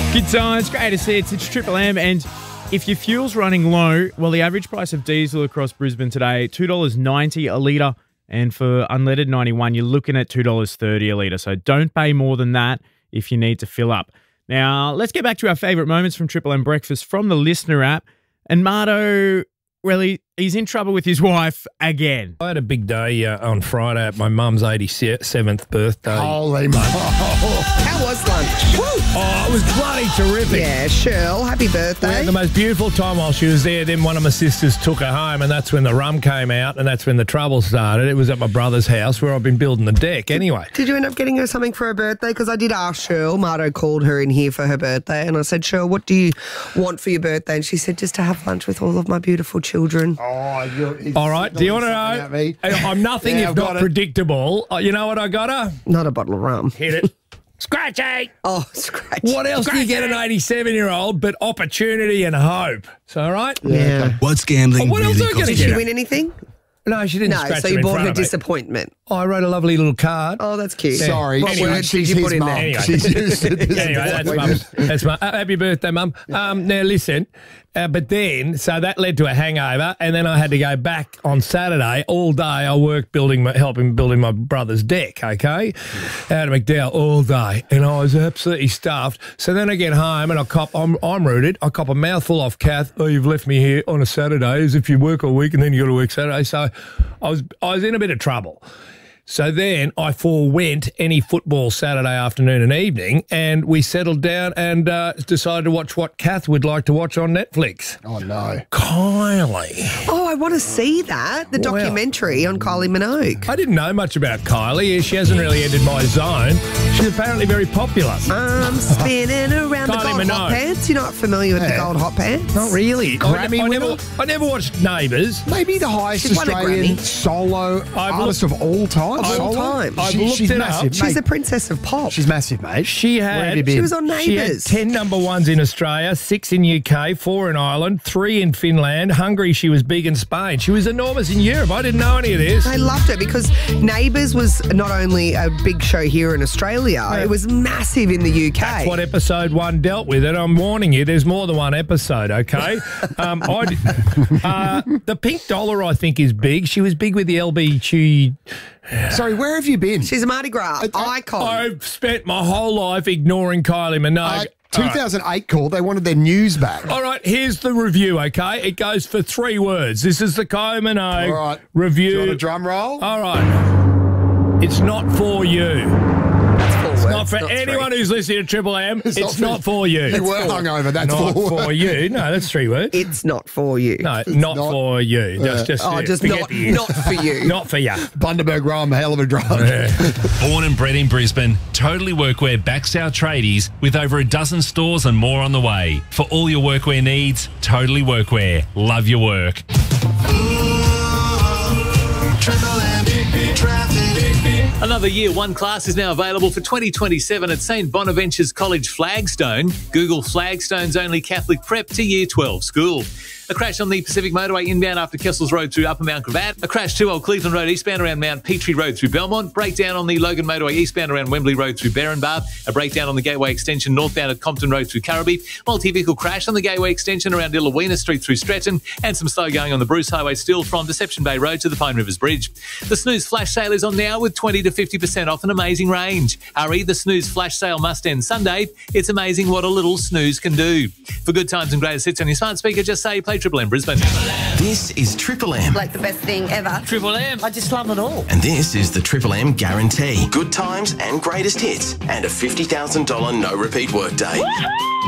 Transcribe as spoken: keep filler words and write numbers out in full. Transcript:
Good times, greatest hits. It's Triple M, and if your fuel's running low, well, the average price of diesel across Brisbane today, two dollars ninety a litre, and for unleaded ninety-one, you're looking at two dollars thirty a litre. So don't pay more than that if you need to fill up. Now, let's get back to our favourite moments from Triple M Breakfast from the listener app. And Mardo, well, he, he's in trouble with his wife again. I had a big day uh, on Friday at my mum's eighty-seventh birthday. Holy moly. How was lunch? Woo! Oh, it was bloody terrific. Yeah, Shirl, happy We birthday. had the most beautiful time while she was there. Then one of my sisters took her home, and that's when the rum came out, and that's when the trouble started. It was at my brother's house where I've been building the deck anyway. Did you end up getting her something for her birthday? Because I did ask Shirl. Mardo called her in here for her birthday, and I said, Shirl, what do you want for your birthday? And she said, just to have lunch with all of my beautiful children. Oh, you're, All right, do you want to at know? me. I'm nothing Yeah, if I've not got it. predictable. Uh, you know what I got her? Not a bottle of rum. Hit it. Scratchy. Oh, scratch. What else do you get an eighty-seven-year-old but opportunity and hope? So, all right? Yeah. What's gambling Oh, what else really are you gonna cost Did get she her? win anything? No, she didn't No, scratch so her you in bought front her of me. disappointment. Oh, I wrote a lovely little card. Oh, that's cute. Sorry. What Anyway, words did she's you his put in mum. there? Anyway. She's used to this. Anyway, that's mum. That's mum. Uh, happy birthday, mum. Um, now, listen, uh, but then, so that led to a hangover, and then I had to go back on Saturday. All day I worked building, my, helping building my brother's deck, okay, out of McDowell all day, and I was absolutely stuffed. So then I get home, and I cop, I'm, I'm rooted, I cop a mouthful off Kath, oh, you've left me here on a Saturday, as if you work all week and then you got to work Saturday. So I was, I was in a bit of trouble. So then I forewent any football Saturday afternoon and evening, and we settled down and uh, decided to watch what Kath would like to watch on Netflix. Oh, no. Kylie. Oh, I want to see that. The Wow. documentary on Kylie Minogue. I didn't know much about Kylie. She hasn't really entered my zone. She's apparently very popular. I'm spinning around the Kylie gold Minogue. hot pants. You're not familiar with the Yeah. gold hot pants? Not really. Grammy I, I, winner? never, I never watched Neighbours. Maybe the highest She's won a Australian Grammy. solo I've artist of all time. Of all Solo? time. I've She- looked she's it up. massive, She's mate. a princess of pop. She's massive, mate. She Where have had. you been? She was on She had Neighbours. ten number ones in Australia, six in U K, four in Ireland, three in Finland. Hungary, she was big in Spain. She was enormous in Europe. I didn't know any of this. I loved it because Neighbours was not only a big show here in Australia, it was massive in the U K. That's what episode one dealt with, and I'm warning you, there's more than one episode, okay? um, I, uh, the pink dollar, I think, is big. She was big with the L B G. Sorry, where have you been? She's a Mardi Gras icon. I've spent my whole life ignoring Kylie Minogue. Uh, two thousand eight call, they wanted their news back. All right, here's the review, okay? It goes for three words. This is the Kylie Minogue All right. review. Do you want a drum roll? All right. It's not for you. That's four words, Not for not anyone three. who's listening to Triple M. It's, not not, for- for you. You were hungover, that's Not all. for you. No, that's three words. It's not for you. No, not, not- for you. Just, just, Oh, just forget not, the you. not for you. Not for you. Bundaberg rum, hell of a drug. Born and bred in Brisbane, Totally Workwear backs our tradies with over a dozen stores and more on the way. For all your workwear needs, Totally Workwear. Love your work. Another Year One class is now available for twenty twenty-seven at Saint Bonaventure's College Flagstone. Google Flagstone's only Catholic prep to Year twelve school. A crash on the Pacific Motorway inbound after Kessels Road through Upper Mount Gravatt. A crash to Old Cleveland Road eastbound around Mount Petrie Road through Belmont. Breakdown on the Logan Motorway eastbound around Wembley Road through Berrinbar. A breakdown on the Gateway Extension northbound at Compton Road through Currabee. Multi-vehicle crash on the Gateway Extension around Illawina Street through Stretton. And some slow going on the Bruce Highway still from Deception Bay Road to the Pine Rivers Bridge. The Snooze Flash Sale is on now with twenty to fifty percent off an amazing range. Hurry, the Snooze Flash Sale must end Sunday. It's amazing what a little snooze can do. For good times and greatest hits on your smart speaker, just say play Triple M Brisbane. This is Triple M. Like the best thing ever. Triple M. I just love it all. And this is the Triple M guarantee. Good times and greatest hits. And a fifty thousand dollars no repeat workday.